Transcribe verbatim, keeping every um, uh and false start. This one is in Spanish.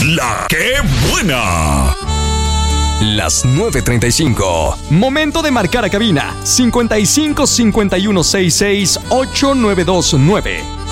La que buena. Las nueve treinta y cinco. Momento de marcar a cabina. cincuenta y cinco cincuenta y uno sesenta y seis ocho nueve dos nueve.